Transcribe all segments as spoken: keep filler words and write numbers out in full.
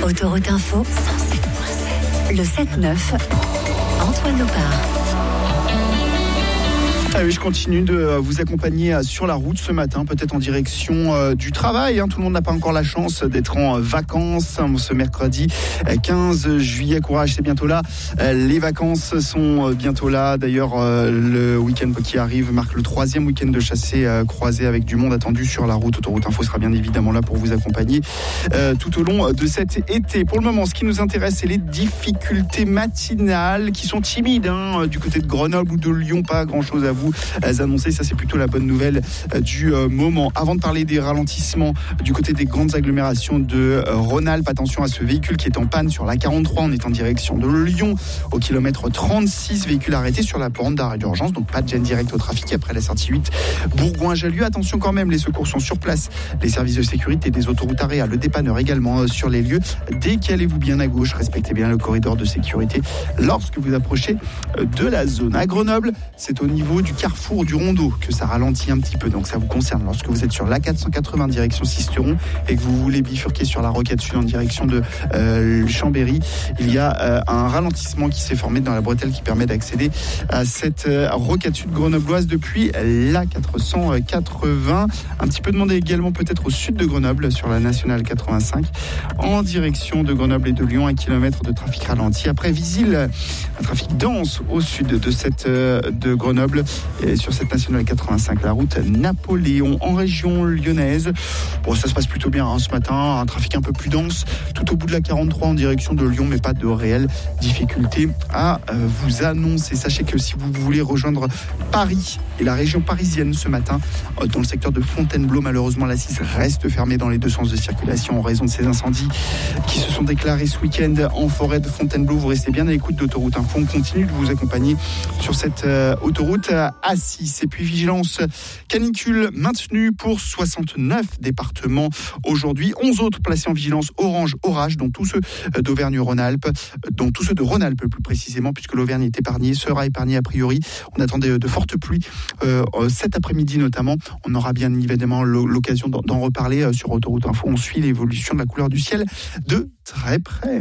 Autoroute Info, cent sept virgule sept. Le sept neuf, Antoine Opar. Ah oui, je continue de vous accompagner sur la route ce matin, peut-être en direction du travail. Tout le monde n'a pas encore la chance d'être en vacances ce mercredi quinze juillet. Courage, c'est bientôt là. Les vacances sont bientôt là. D'ailleurs, le week-end qui arrive marque le troisième week-end de chassé croisé avec du monde attendu sur la route. Autoroute Info sera bien évidemment là pour vous accompagner tout au long de cet été. Pour le moment, ce qui nous intéresse, c'est les difficultés matinales qui sont timides hein, du côté de Grenoble ou de Lyon. Pas grand-chose à vous annoncer, ça c'est plutôt la bonne nouvelle du moment. Avant de parler des ralentissements du côté des grandes agglomérations de Rhône-Alpes, attention à ce véhicule qui est en panne sur l'A quarante-trois, on est en direction de Lyon au kilomètre trente-six, véhicule arrêté sur la borne d'arrêt d'urgence, donc pas de gêne directe au trafic après la sortie huit Bourgoin-Jallieu. Attention quand même, les secours sont sur place, les services de sécurité des autoroutes A R E A, le dépanneur également sur les lieux. Décalez-vous bien à gauche, respectez bien le corridor de sécurité lorsque vous approchez de la zone. À Grenoble, c'est au niveau du carrefour du Rondeau que ça ralentit un petit peu, donc ça vous concerne lorsque vous êtes sur l'A quatre cent quatre-vingts direction Sisteron et que vous voulez bifurquer sur la Rocade Sud en direction de euh, Chambéry. Il y a euh, un ralentissement qui s'est formé dans la bretelle qui permet d'accéder à cette euh, Rocade Sud grenobloise depuis l'A quatre cent quatre-vingts. Un petit peu demandé également peut-être au sud de Grenoble sur la nationale quatre-vingt-cinq en direction de Grenoble et de Lyon, un kilomètre de trafic ralenti. Après Visil, un trafic dense au sud de cette euh, de Grenoble. Et sur cette nationale quatre-vingt-cinq, la route Napoléon en région lyonnaise. Bon, ça se passe plutôt bien hein, ce matin, un trafic un peu plus dense tout au bout de la quarante-trois en direction de Lyon, mais pas de réelles difficultés à euh, vous annoncer. Sachez que si vous voulez rejoindre Paris et la région parisienne ce matin, euh, dans le secteur de Fontainebleau, malheureusement la six reste fermée dans les deux sens de circulation en raison de ces incendies qui se sont déclarés ce week-end en forêt de Fontainebleau. Vous restez bien à l'écoute d'Autoroute Info. On continue de vous accompagner sur cette euh, autoroute A six. Et puis vigilance canicule maintenue pour soixante-neuf départements aujourd'hui. onze autres placés en vigilance orange orage, dont tous ceux d'Auvergne-Rhône-Alpes, dont tous ceux de Rhône-Alpes plus précisément, puisque l'Auvergne est épargnée, sera épargnée a priori. On attendait de fortes pluies euh, cet après-midi notamment. On aura bien évidemment l'occasion d'en reparler sur Autoroute Info. On suit l'évolution de la couleur du ciel de très près.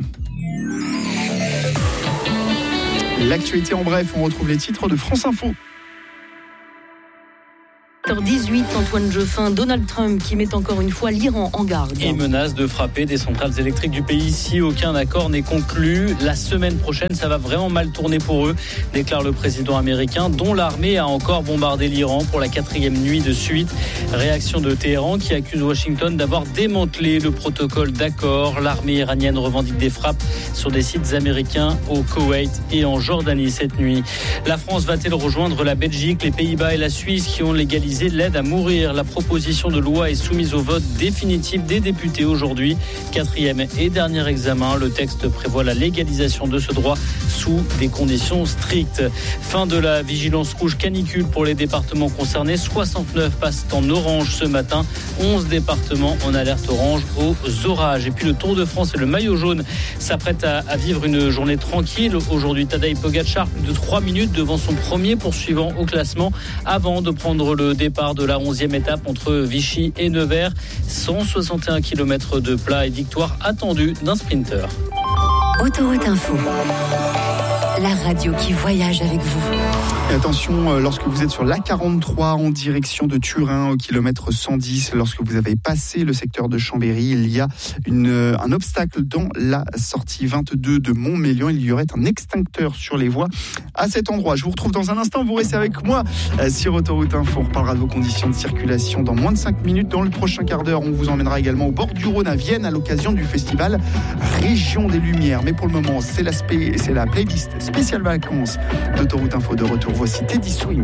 L'actualité en bref, on retrouve les titres de France Info. sept heures dix-huit, Antoine Jeffin, Donald Trump qui met encore une fois l'Iran en garde. Et menace de frapper des centrales électriques du pays si aucun accord n'est conclu. La semaine prochaine, ça va vraiment mal tourner pour eux, déclare le président américain, dont l'armée a encore bombardé l'Iran pour la quatrième nuit de suite. Réaction de Téhéran qui accuse Washington d'avoir démantelé le protocole d'accord. L'armée iranienne revendique des frappes sur des sites américains au Koweït et en Jordanie cette nuit. La France va-t-elle rejoindre la Belgique, les Pays-Bas et la Suisse qui ont légalisé l'aide à mourir? La proposition de loi est soumise au vote définitif des députés aujourd'hui. Quatrième et dernier examen, le texte prévoit la légalisation de ce droit sous des conditions strictes. Fin de la vigilance rouge canicule pour les départements concernés. soixante-neuf passent en orange ce matin. onze départements en alerte orange aux orages. Et puis le Tour de France et le maillot jaune s'apprêtent à, à vivre une journée tranquille. Aujourd'hui, Tadej Pogačar, plus de trois minutes devant son premier poursuivant au classement avant de prendre le départ de la onzième étape entre Vichy et Nevers. cent soixante et un kilomètres de plat et victoire attendue d'un sprinter. Autoroute Info, la radio qui voyage avec vous. Et attention, lorsque vous êtes sur l'A quarante-trois en direction de Turin au kilomètre cent dix, lorsque vous avez passé le secteur de Chambéry, il y a une, un obstacle dans la sortie vingt-deux de Montmélian. Il y aurait un extincteur sur les voies à cet endroit. Je vous retrouve dans un instant, vous restez avec moi sur Autoroute Info. On reparlera de vos conditions de circulation dans moins de cinq minutes. Dans le prochain quart d'heure, on vous emmènera également au bord du Rhône à Vienne à l'occasion du festival Région des Lumières. Mais pour le moment, c'est la, spé- c'est la playlist spéciale vacances d'Autoroute Info. De retour, voici Teddy Swing.